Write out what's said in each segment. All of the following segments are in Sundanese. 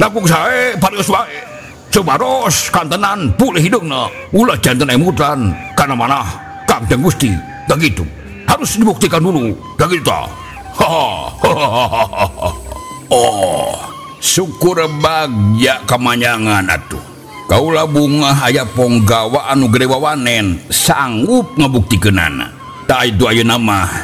Langkung sae parios wae. Cobaros kantenan pulih hidungna. Ulah janten emutan kana manah Kangjeng Gusti. Da gitu. Harus dibuktikan dulu. Da gitu. Oh, syukur bagja kamanyangan atuh. Kaula bunga aya ponggawa anu gede wawanen sanggup ngabuktikeunana. Ta itu ayeuna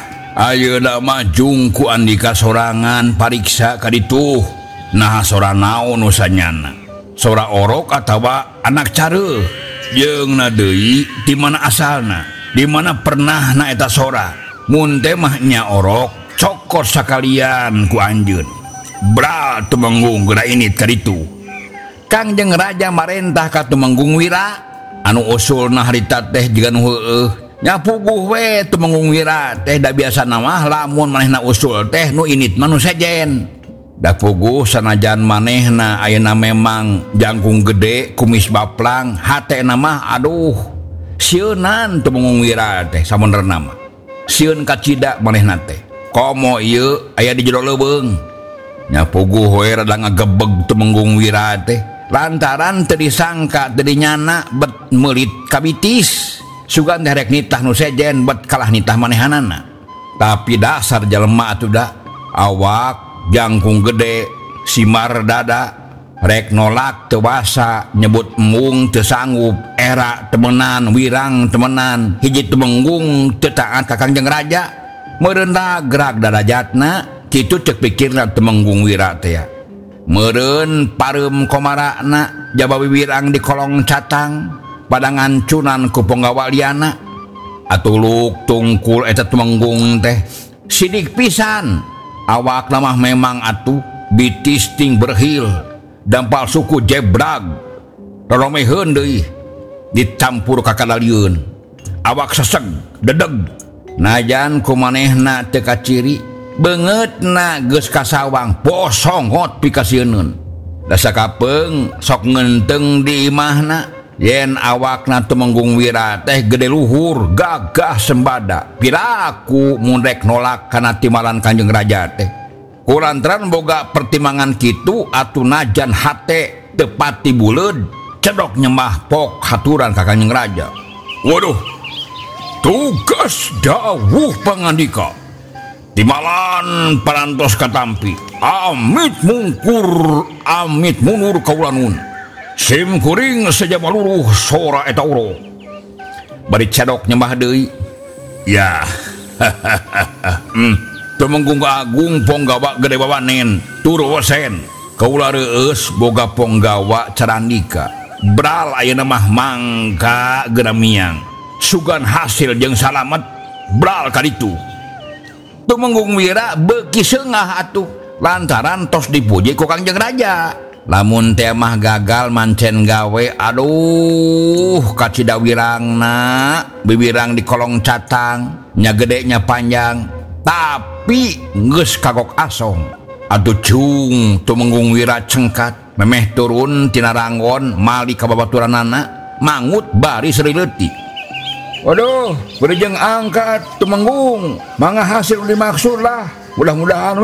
mah jungku andika sorangan pariksa ka ditu. Nah sora naon usanyana. Sora orok atawa anak care. Jeung deui di mana asalna, di mana pernahna eta sora. Mun teh mah nya orok cokor sakalian ku anjeun. Bral Tumenggung geura init ka ditu. Kangjeng Raja marentah ka Tumenggung Wira anu usulna harita teh jiga nu heueuh. Nyapuguh we Tumenggung Wira teh da biasana mah lamun manehna usul teh nu init mah nu sejen. Da puguh sanajan manehna ayeuna memang jangkung gede kumis baplang hatena mah aduh sieunan Tumenggung Wira teh sabenerna mah sieun kacida manehna teh komo ieu aya di jero leubeung nya puguh we rada ngagebeg Tumenggung Wira teh lantaran teu disangka teu dinyana bet meulit kabitis sugan teh rek nitah nu sejen bet kalah nitah manehanana tapi dasar jelema atuh da awak jangkung gede simar dada rek nolak teu basa nyebut embung teu sanggup era temenan wirang temenan hiji Tumenggung teu taat ka Kangjeng Raja meureun gerak darajatna kitu ceuk pikirna Tumenggung Wira teh ya meureun pareum komarakna jaba wirang di kolong catang pada ngancunan ku penggawa liana atuluk tungkul eta Tumenggung teh sidik pisan awak mah memang atuh bitis ting berhil dampal suku jebrag roromeheun deui dicampur ka kadalieun awak seseg dedeg najan kumanehna teu kaciri beungeutna geus kasawang posongot pikasieunun da sakapeung sok ngeunteung di imahna yen awakna Tumenggung Wira teh gede luhur gagah sembada piraku mun rek nolak kana timalan Kanjeng Raja teh kulantaran boga pertimbangan kitu atuh najan hate teu pati buleud cedok nyembah pok haturan ka Kanjeng Raja. Waduh tugas dawuh pangandika timalan parantos katampi amit mungkur amit munur kaula nuhun sim kuring saja maluruh sora eta urok bari cedok nyembah deui ya Tumenggung Agung ponggawa gede wawanen turu wesen kaula reueus boga ponggawa carandika bral ayeuna mah mangka geura miang sugan hasil jeung salamet bral ka ditu Tumenggung Wira beuki seungah atuh lantaran tos dipuji ku Kangjeng Raja lamun teh mah gagal mancen gawe aduh kacida wirangna bibirang di kolong catang nya gede nya panjang tapi geus kagok asong aduh cung Tumenggung Wira cengkat memeh turun tina ranggon mali ka babaturanana mangut bari seri leutik waduh beujeng angkat Tumenggung mangga hasil dimaksud lah mudah-mudahan